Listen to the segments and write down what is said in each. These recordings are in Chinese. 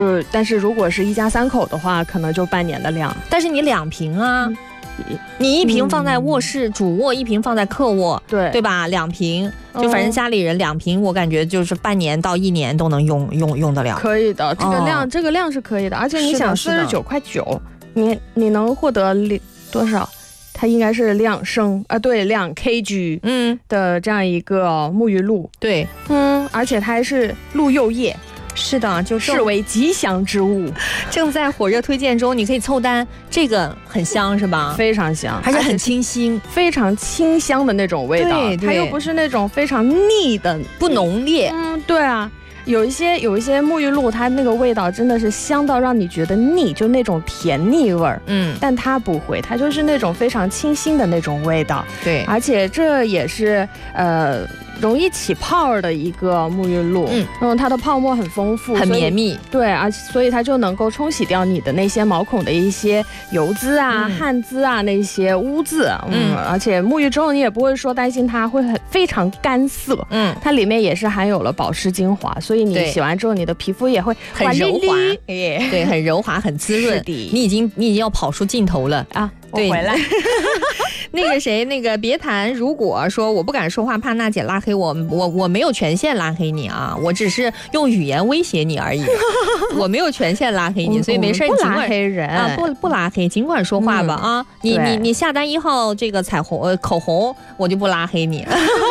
但是如果是一家3口的话，可能就半年的量。 但是你2瓶啊。你1瓶放在卧室、主卧，1瓶放在客卧，对吧？2瓶，就反正家里人2瓶，我感觉就是半年到1年都能用得了。 可以的，这个量是可以的，而且你想49.9块，你能获得多少？它应该是2升啊，对，2 kg 的这样一个沐浴露， 对， 而且它还是鹿柚叶。 是的，就视为吉祥之物， 正在火热推荐中，你可以凑单。这个很香是吧？ 非常香， 而且很清新， 非常清香的那种味道。对，它又不是那种非常腻的， 不浓烈。 对啊，有一些沐浴露，它那个味道真的是香到让你觉得腻，就那种甜腻味儿。但它不会，它就是那种非常清新的那种味道。 对， 而且这也是容易起泡的一个沐浴露，它的泡沫很丰富， 很绵密， 对，所以它就能够冲洗掉你的那些毛孔的一些油渍啊、汗渍啊那些污渍，而且沐浴之后你也不会说担心它会非常干涩，它里面也是含有了保湿精华，所以你洗完之后你的皮肤也会很柔滑，对，很柔滑，很滋润。你已经要跑出镜头了啊！ 我回来。 那个谁，那个别谈，如果说我不敢说话，怕娜姐拉黑我没有权限拉黑你啊，我只是用语言威胁你而已，我没有权限拉黑你，所以没事，你尽管拉黑人啊，不拉黑，尽管说话吧啊，你下单1号这个口红，我就不拉黑你。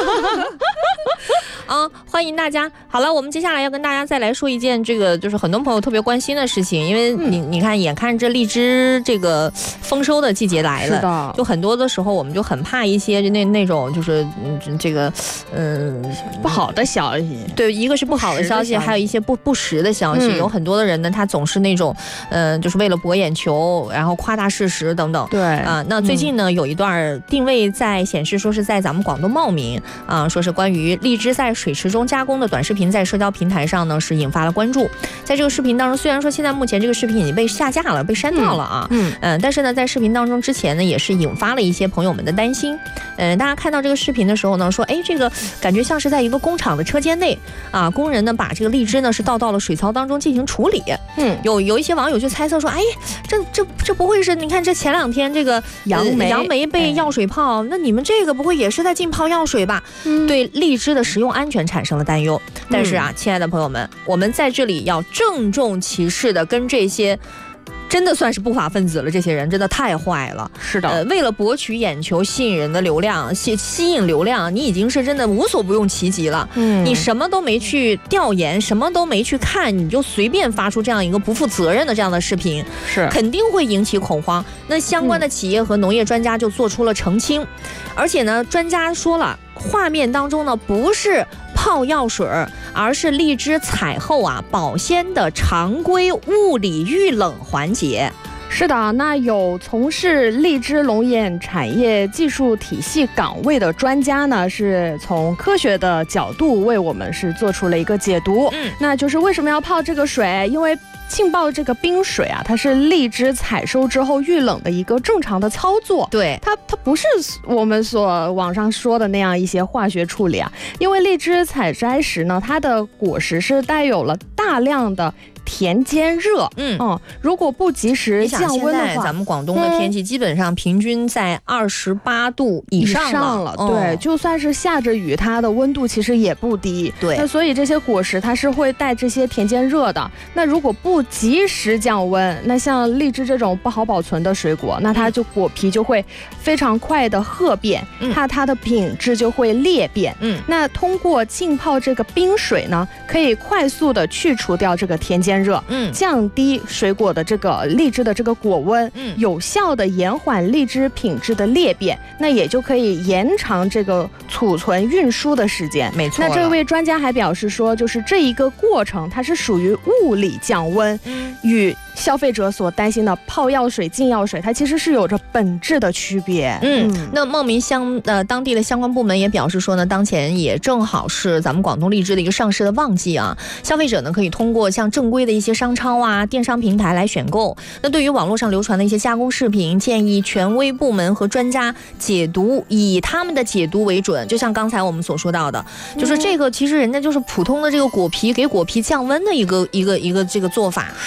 欢迎大家。好了，我们接下来要跟大家再来说一件这个就是很多朋友特别关心的事情，因为你看，眼看着荔枝这个丰收的季节来了，是的，就很多的时候我们就很怕一些那种就是这个不好的消息。 对，一个是不好的消息，还有一些不实的消息。有很多的人呢，他总是那种就是为了博眼球，然后夸大事实等等。 对啊，那最近呢有一段定位在显示说是在咱们广东茂名啊，说是关于荔枝在水池中加工的短视频，在社交平台上呢是引发了关注。在这个视频当中，虽然说现在目前这个视频已经被下架了，被删掉了啊，但是呢，在视频当中之前呢，也是引发了一些朋友们的担心。大家看到这个视频的时候呢，说，哎，这个感觉像是在一个工厂的车间内啊，工人呢把这个荔枝呢是倒到了水槽当中进行处理。有一些网友就猜测说，哎，这不会是你看这前2天这个杨梅被药水泡，那你们这个不会也是在浸泡药水吧？对荔枝的食用安全产生了担忧。但是啊，亲爱的朋友们，我们在这里要郑重其事的跟这些真的算是不法分子了，这些人真的太坏了。 是的， 为了博取眼球、吸引人的流量、吸引流量，你已经是真的无所不用其极了。你什么都没去调研，什么都没去看，你就随便发出这样一个不负责任的这样的视频， 是肯定会引起恐慌。那相关的企业和农业专家就做出了澄清，而且呢，专家说了，画面当中呢不是泡药水，而是荔枝采后啊保鲜的常规物理遇冷环节。 是的，那有从事荔枝龙眼产业技术体系岗位的专家呢，是从科学的角度为我们是做出了一个解读。那就是为什么要泡这个水？因为浸泡这个冰水啊，它是荔枝采收之后遇冷的一个正常的操作。 对， 它不是我们所网上说的那样一些化学处理啊。因为荔枝采摘时呢，它的果实是带有了大量的田间热，如果不及时降温的话， 现在咱们广东的天气基本上平均在28度以上了， 对，就算是下着雨，它的温度其实也不低， 对， 那所以这些果实它是会带这些田间热的。那如果不及时降温，那像荔枝这种不好保存的水果，那它就果皮就会非常快的褐变，它的品质就会裂变。那通过浸泡这个冰水呢，可以快速的去除掉这个田间热，降低水果的这个荔枝的这个果温，有效的延缓荔枝品质的裂变，那也就可以延长这个储存运输的时间。 没错。 那这位专家还表示说，就是这一个过程它是属于物理降温，与消费者所担心的泡药水、浸药水，它其实是有着本质的区别。 那茂名当地的相关部门也表示说呢，当前也正好是咱们广东荔枝的一个上市的旺季啊，消费者呢可以通过像正规的一些商超啊、电商平台来选购。那对于网络上流传的一些加工视频，建议权威部门和专家解读，以他们的解读为准。就像刚才我们所说到的，就是这个其实人家就是普通的这个果皮给果皮降温的一个这个做法。